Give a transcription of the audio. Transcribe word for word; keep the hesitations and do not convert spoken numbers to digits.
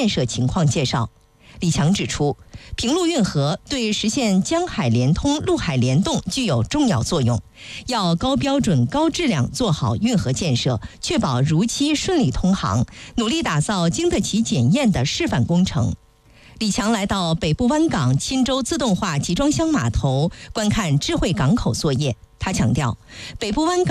建设情况介绍。李强指出，平陆运河对实现江海联通、陆海联动具有重要作用，要高标准、高质量做好运河建设，确保如期顺利通航，努力打造经得起检验的示范工程。李强来到北部湾港钦州自动化集装箱码头，观看智慧港口作业。他强调，北部湾港